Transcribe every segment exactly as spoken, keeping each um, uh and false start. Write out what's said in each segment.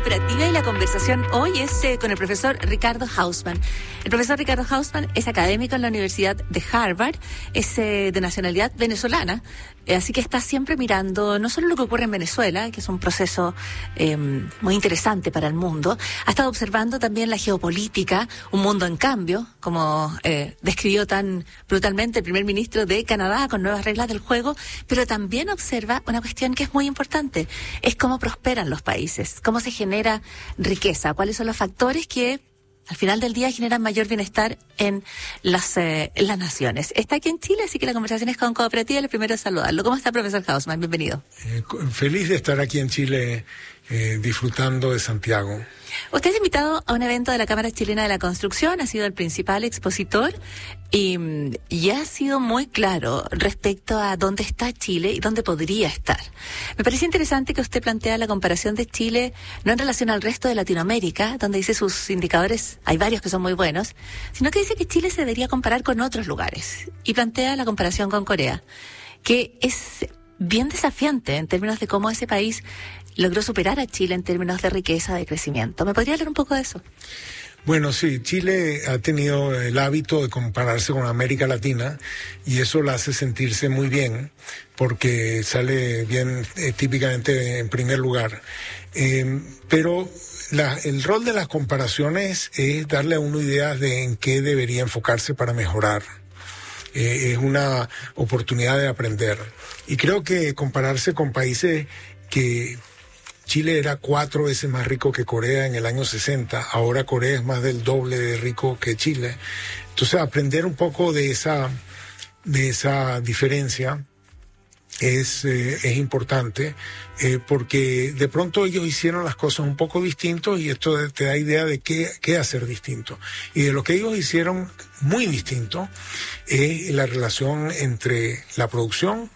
Cooperativa y la conversación hoy es eh, con el profesor Ricardo Hausmann. El profesor Ricardo Hausmann es académico en la Universidad de Harvard, es eh, de nacionalidad venezolana, eh, así que está siempre mirando no solo lo que ocurre en Venezuela, que es un proceso eh, muy interesante para el mundo, ha estado observando también la geopolítica, un mundo en cambio, como eh, describió tan brutalmente el primer ministro de Canadá con nuevas reglas del juego, pero también observa una cuestión que es muy importante, es cómo prosperan los países, cómo se genera riqueza, cuáles son los factores que al final del día generan mayor bienestar en las, eh, en las naciones. Está aquí en Chile, así que la conversación es con Cooperativa. Lo primero es saludarlo. ¿Cómo está, profesor Hausmann? Bienvenido. Eh, feliz de estar aquí en Chile, eh, disfrutando de Santiago. Usted es invitado a un evento de la Cámara Chilena de la Construcción, ha sido el principal expositor y, y ha sido muy claro respecto a dónde está Chile y dónde podría estar. Me parece interesante que usted plantea la comparación de Chile no en relación al resto de Latinoamérica, donde dice sus indicadores, hay varios que son muy buenos, sino que dice que Chile se debería comparar con otros lugares y plantea la comparación con Corea, que es bien desafiante en términos de cómo ese país logró superar a Chile en términos de riqueza, de crecimiento. ¿Me podría hablar un poco de eso? Bueno, sí, Chile ha tenido el hábito de compararse con América Latina y eso la hace sentirse muy bien porque sale bien eh, típicamente en primer lugar. Eh, pero la, el rol de las comparaciones es darle a uno ideas de en qué debería enfocarse para mejorar. Eh, es una oportunidad de aprender. Y creo que compararse con países que Chile era cuatro veces más rico que Corea en el año sesenta, ahora Corea es más del doble de rico que Chile. Entonces aprender un poco de esa, de esa diferencia es, eh, es importante, eh, porque de pronto ellos hicieron las cosas un poco distintos y esto te da idea de qué, qué hacer distinto. Y de lo que ellos hicieron muy distinto es la relación entre la producción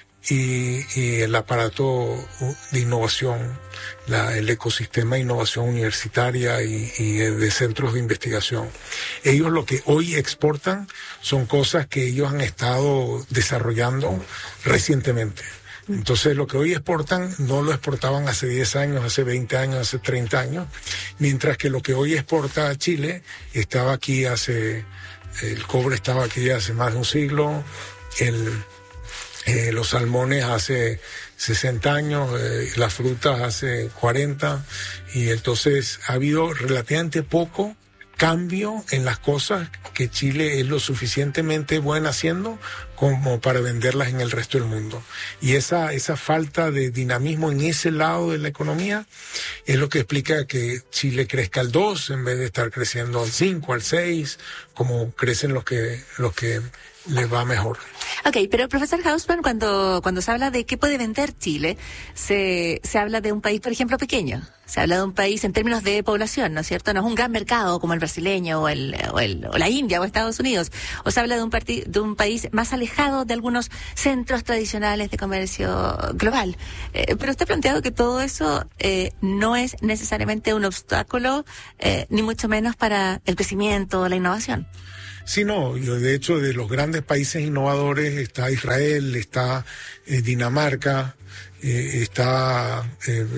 Y, y el aparato de innovación, la, el ecosistema de innovación universitaria y, y de centros de investigación. Ellos lo que hoy exportan son cosas que ellos han estado desarrollando recientemente. Entonces lo que hoy exportan no lo exportaban hace diez años, hace veinte años, hace treinta años, mientras que lo que hoy exporta a Chile estaba aquí hace, el cobre estaba aquí hace más de un siglo, el Eh, los salmones hace sesenta años, eh, las frutas hace cuarenta, y entonces ha habido relativamente poco cambio en las cosas que Chile es lo suficientemente buena haciendo como para venderlas en el resto del mundo. Y esa, esa falta de dinamismo en ese lado de la economía es lo que explica que Chile crezca al dos en vez de estar creciendo al cinco, al seis, como crecen los que, los que les va mejor. Ok, pero profesor Hausmann, cuando, cuando se habla de qué puede vender Chile, se, se habla de un país, por ejemplo, pequeño. Se habla de un país en términos de población, ¿no es cierto? No es un gran mercado como el brasileño o, el, o, el, o la India o Estados Unidos. O se habla de un, parti, de un país más alejado de algunos centros tradicionales de comercio global. Eh, pero usted ha planteado que todo eso eh, no es necesariamente un obstáculo, eh, ni mucho menos para el crecimiento o la innovación. Sí, no, de hecho de los grandes países innovadores está Israel, está eh, Dinamarca, eh, está eh,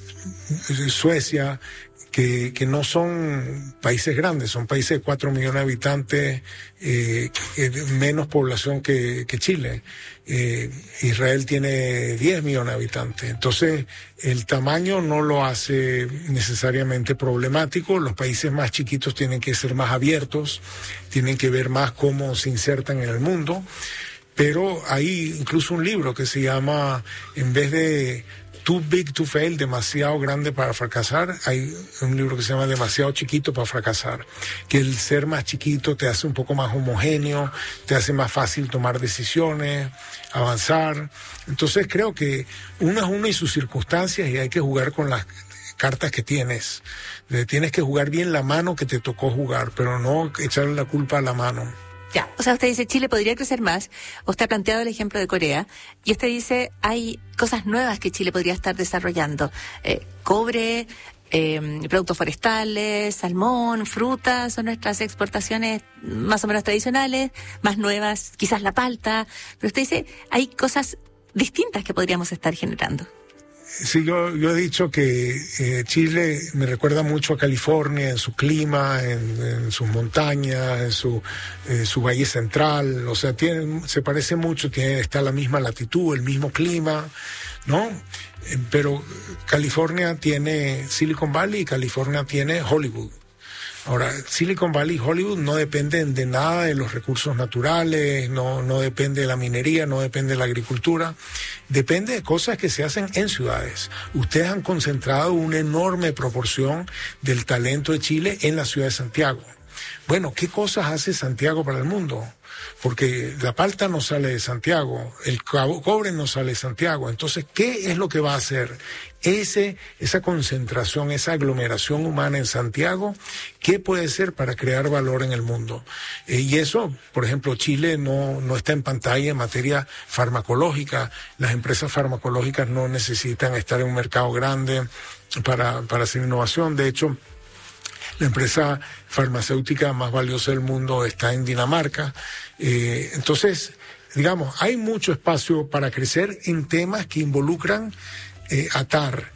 Suecia, que, que no son países grandes, son países de cuatro millones de habitantes, eh, menos población que, que Chile. Eh, Israel tiene diez millones de habitantes, entonces el tamaño no lo hace necesariamente problemático. Los países más chiquitos tienen que ser más abiertos, tienen que ver más cómo se insertan en el mundo, pero hay incluso un libro que se llama, en vez de Too Big to Fail, demasiado grande para fracasar, hay un libro que se llama Demasiado chiquito para fracasar, que el ser más chiquito te hace un poco más homogéneo, te hace más fácil tomar decisiones, avanzar. Entonces creo que uno es uno y sus circunstancias, y hay que jugar con las cartas que tienes. Tienes que jugar bien la mano que te tocó jugar, pero no echarle la culpa a la mano. Ya, o sea, usted dice Chile podría crecer más, usted ha planteado el ejemplo de Corea, y usted dice hay cosas nuevas que Chile podría estar desarrollando, eh, cobre, eh, productos forestales, salmón, frutas, son nuestras exportaciones más o menos tradicionales, más nuevas, quizás la palta, pero usted dice hay cosas distintas que podríamos estar generando. Sí, yo, yo he dicho que eh, Chile me recuerda mucho a California en su clima, en, en sus montañas, en su, en su valle central. O sea, tiene, se parece mucho, tiene, está a la misma latitud, el mismo clima, ¿no? Eh, pero California tiene Silicon Valley y California tiene Hollywood. Ahora, Silicon Valley y Hollywood no dependen de nada de los recursos naturales, no, no depende de la minería, no depende de la agricultura, depende de cosas que se hacen en ciudades. Ustedes han concentrado una enorme proporción del talento de Chile en la ciudad de Santiago. Bueno, ¿qué cosas hace Santiago para el mundo? Porque la palta no sale de Santiago, el cobre no sale de Santiago. Entonces, ¿qué es lo que va a hacer ese, esa concentración, esa aglomeración humana en Santiago? ¿Qué puede ser para crear valor en el mundo? Eh, y eso, por ejemplo, Chile no, no está en pantalla en materia farmacológica. Las empresas farmacológicas no necesitan estar en un mercado grande para, para hacer innovación. De hecho, la empresa farmacéutica más valiosa del mundo está en Dinamarca. Eh, entonces, digamos, hay mucho espacio para crecer en temas que involucran eh, atar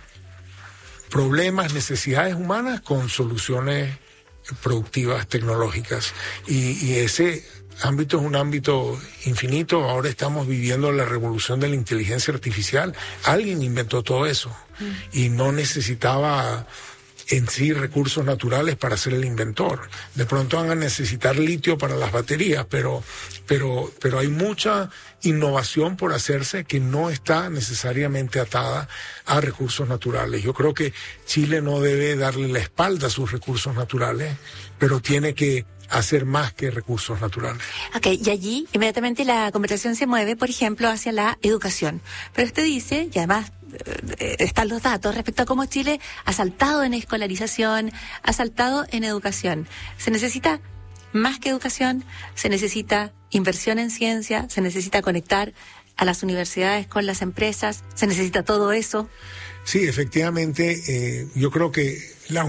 problemas, necesidades humanas con soluciones productivas, tecnológicas. Y, y ese ámbito es un ámbito infinito. Ahora estamos viviendo la revolución de la inteligencia artificial. Alguien inventó todo eso mm. y no necesitaba en sí recursos naturales para ser el inventor. De pronto van a necesitar litio para las baterías, pero, pero, pero hay mucha innovación por hacerse que no está necesariamente atada a recursos naturales. Yo creo que Chile no debe darle la espalda a sus recursos naturales, pero tiene que hacer más que recursos naturales. Ok, y allí inmediatamente la conversación se mueve, por ejemplo, hacia la educación. Pero usted dice, y además eh, están los datos respecto a cómo Chile ha saltado en escolarización, ha saltado en educación. Se necesita más que educación, se necesita inversión en ciencia, se necesita conectar a las universidades con las empresas, se necesita todo eso. Sí, efectivamente, eh, yo creo que la...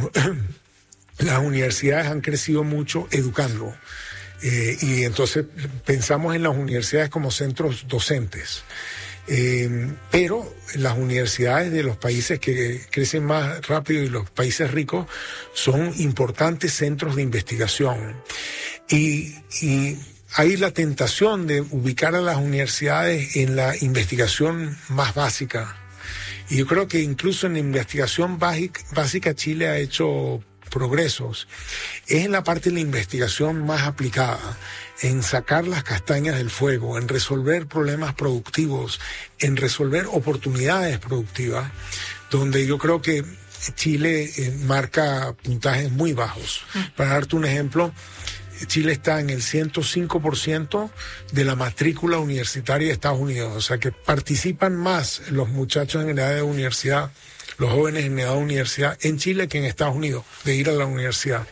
las universidades han crecido mucho educando eh, y entonces pensamos en las universidades como centros docentes. Eh, pero las universidades de los países que crecen más rápido y los países ricos son importantes centros de investigación. Y, y hay la tentación de ubicar a las universidades en la investigación más básica. Y yo creo que incluso en la investigación básica Chile ha hecho progresos. Es en la parte de la investigación más aplicada, en sacar las castañas del fuego, en resolver problemas productivos, en resolver oportunidades productivas, donde yo creo que Chile eh, marca puntajes muy bajos. Para darte un ejemplo, Chile está en el ciento cinco por ciento de la matrícula universitaria de Estados Unidos, o sea que participan más los muchachos en edad de universidad, los jóvenes en edad de universidad en Chile que en Estados Unidos, de ir a la universidad.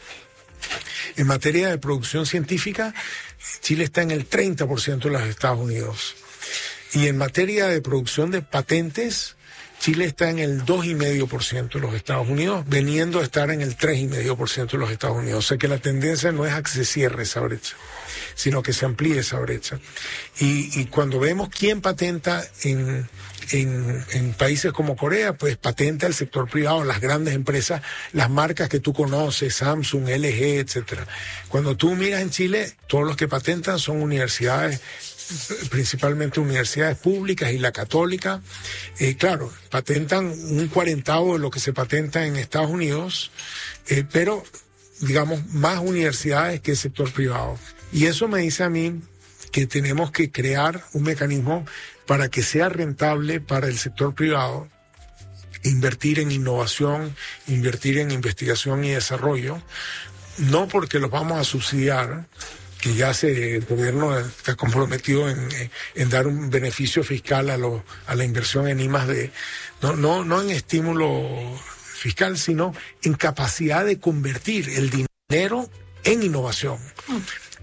En materia de producción científica, Chile está en el treinta por ciento de los Estados Unidos. Y en materia de producción de patentes, Chile está en el dos coma cinco por ciento de los Estados Unidos, veniendo a estar en el tres coma cinco por ciento de los Estados Unidos. O sea que la tendencia no es a que se cierre esa brecha, sino que se amplíe esa brecha. Y, y cuando vemos quién patenta en, en, en países como Corea, pues patenta el sector privado, las grandes empresas, las marcas que tú conoces, Samsung, L G, etcétera. Cuando tú miras en Chile, todos los que patentan son universidades, principalmente universidades públicas y la católica. Eh, claro, patentan un cuarentavo de lo que se patenta en Estados Unidos, eh, pero digamos más universidades que el sector privado. Y eso me dice a mí que tenemos que crear un mecanismo para que sea rentable para el sector privado invertir en innovación, invertir en investigación y desarrollo, no porque los vamos a subsidiar, que ya se, el gobierno está comprometido en, en dar un beneficio fiscal a, lo, a la inversión en I más D, no, no, no en estímulo fiscal, sino en capacidad de convertir el dinero en innovación.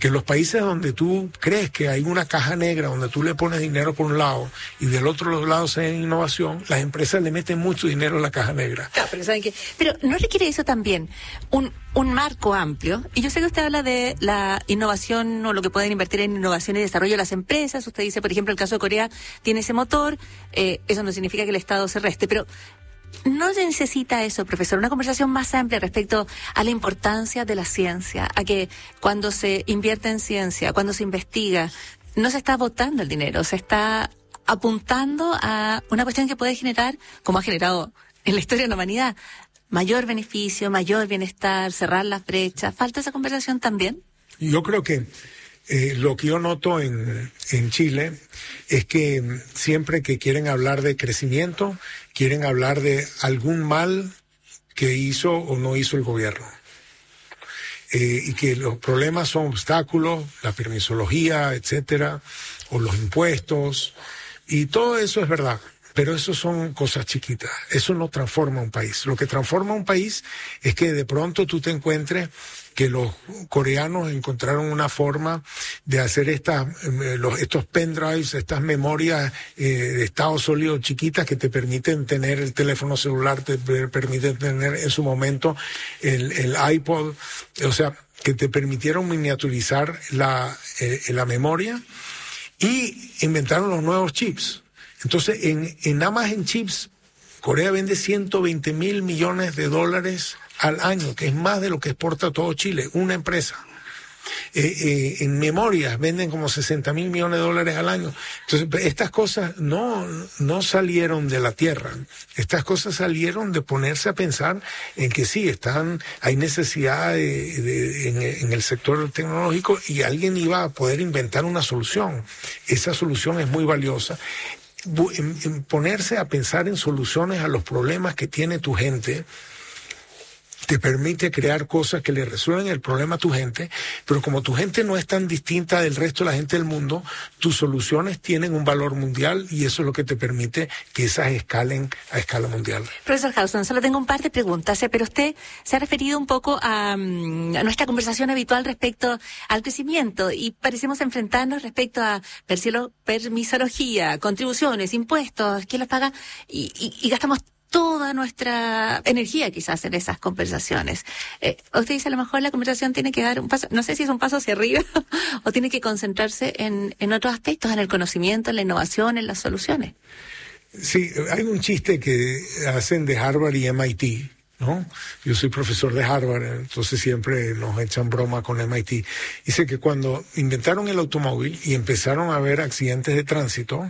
que los países donde tú crees que hay una caja negra, donde tú le pones dinero por un lado y del otro lado se hay innovación, las empresas le meten mucho dinero a la caja negra. Claro, pero ¿saben qué? Pero ¿no requiere eso también un, un marco amplio? Y yo sé que usted habla de la innovación o lo que pueden invertir en innovación y desarrollo de las empresas. Usted dice, por ejemplo, el caso de Corea tiene ese motor, eh, eso no significa que el Estado se reste, pero ¿no se necesita eso, profesor? Una conversación más amplia respecto a la importancia de la ciencia, a que cuando se invierte en ciencia, cuando se investiga, no se está botando el dinero, se está apuntando a una cuestión que puede generar, como ha generado en la historia de la humanidad, mayor beneficio, mayor bienestar, cerrar las brechas. ¿Falta esa conversación también? Yo creo que eh, lo que yo noto en, en Chile es que siempre que quieren hablar de crecimiento, quieren hablar de algún mal que hizo o no hizo el gobierno. Eh, y que los problemas son obstáculos, la permisología, etcétera, o los impuestos, y todo eso es verdad. Pero eso son cosas chiquitas, eso no transforma un país. Lo que transforma un país es que de pronto tú te encuentres que los coreanos encontraron una forma de hacer estas, eh, los, estos pendrives, estas memorias eh, de estado sólido chiquitas que te permiten tener el teléfono celular, te permiten tener en su momento el, el iPod, o sea, que te permitieron miniaturizar la, eh, la memoria, y inventaron los nuevos chips. Entonces, en, en nada más en chips, Corea vende ciento veinte mil millones de dólares al año, que es más de lo que exporta todo Chile, una empresa. Eh, eh, en memorias venden como sesenta mil millones de dólares al año. Entonces, estas cosas no, no salieron de la tierra. Estas cosas salieron de ponerse a pensar en que sí, están, hay necesidad de, de, en, en el sector tecnológico, y alguien iba a poder inventar una solución. Esa solución es muy valiosa. En, en ponerse a pensar en soluciones a los problemas que tiene tu gente te permite crear cosas que le resuelven el problema a tu gente, pero como tu gente no es tan distinta del resto de la gente del mundo, tus soluciones tienen un valor mundial, y eso es lo que te permite que esas escalen a escala mundial. Profesor Hausmann, solo tengo un par de preguntas, pero usted se ha referido un poco a, a nuestra conversación habitual respecto al crecimiento, y parecemos enfrentarnos respecto a permisología, contribuciones, impuestos, quién los paga, y, y, y gastamos toda nuestra energía quizás en esas conversaciones. Eh, usted dice, a lo mejor la conversación tiene que dar un paso, no sé si es un paso hacia arriba o tiene que concentrarse en, en otros aspectos, en el conocimiento, en la innovación, en las soluciones. Sí, hay un chiste que hacen de Harvard y M I T, ¿no? Yo soy profesor de Harvard, entonces siempre nos echan broma con M I T. Dice que cuando inventaron el automóvil y empezaron a haber accidentes de tránsito,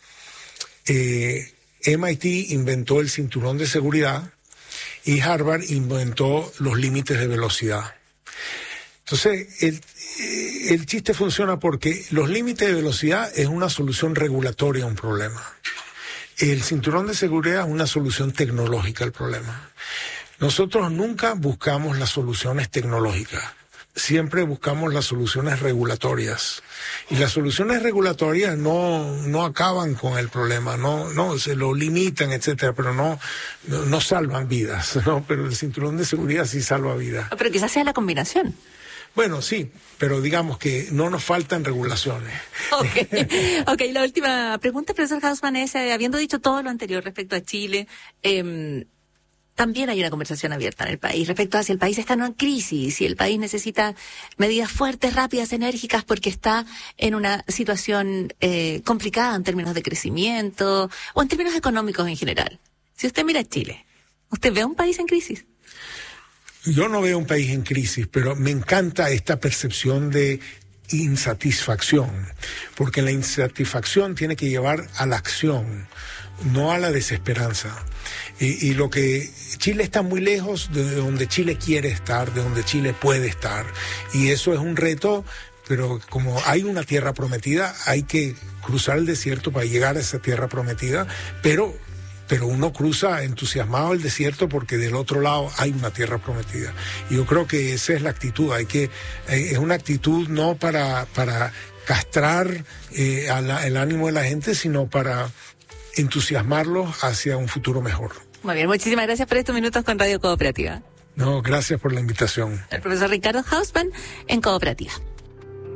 eh, M I T inventó el cinturón de seguridad y Harvard inventó los límites de velocidad. Entonces, el, el chiste funciona porque los límites de velocidad es una solución regulatoria a un problema. El cinturón de seguridad es una solución tecnológica al problema. Nosotros nunca buscamos las soluciones tecnológicas. Siempre buscamos las soluciones regulatorias. Y las soluciones regulatorias no, no acaban con el problema, no, no, se lo limitan, etcétera, pero no, no, no salvan vidas, ¿no? Pero el cinturón de seguridad sí salva vidas. Pero quizás sea la combinación. Bueno, sí, pero digamos que no nos faltan regulaciones. Ok, okay, la última pregunta, profesor Hausmann, es, eh, habiendo dicho todo lo anterior respecto a Chile, eh, también hay una conversación abierta en el país respecto a si el país está en una crisis, si el país necesita medidas fuertes, rápidas, enérgicas, porque está en una situación eh, complicada en términos de crecimiento o en términos económicos en general. Si usted mira Chile, ¿usted ve un país en crisis? Yo no veo un país en crisis, pero me encanta esta percepción de insatisfacción, porque la insatisfacción tiene que llevar a la acción, no a la desesperanza. Y, y lo que Chile está muy lejos de donde Chile quiere estar, de donde Chile puede estar, y eso es un reto, pero como hay una tierra prometida, hay que cruzar el desierto para llegar a esa tierra prometida, pero pero uno cruza entusiasmado el desierto porque del otro lado hay una tierra prometida. Y yo creo que esa es la actitud, hay que, es una actitud no para, para castrar eh, a la, el ánimo de la gente, sino para entusiasmarlos hacia un futuro mejor. Muy bien, muchísimas gracias por estos minutos con Radio Cooperativa. No, gracias por la invitación. El profesor Ricardo Hausmann en Cooperativa.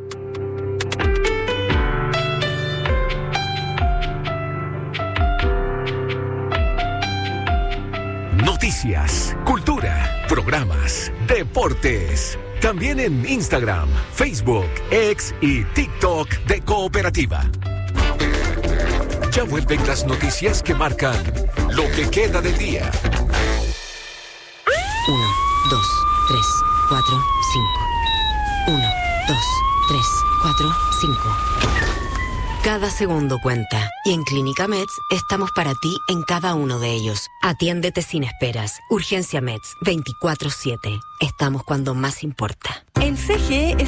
Noticias, cultura, programas, deportes. También en Instagram, Facebook, X y TikTok de Cooperativa. Ya vuelven las noticias que marcan lo que queda del día. Uno, dos, tres, cuatro, cinco. Uno, dos, tres, cuatro, cinco. Cada segundo cuenta. Y en Clínica Meds estamos para ti en cada uno de ellos. Atiéndete sin esperas. Urgencia Meds, veinticuatro siete. Estamos cuando más importa. En C G E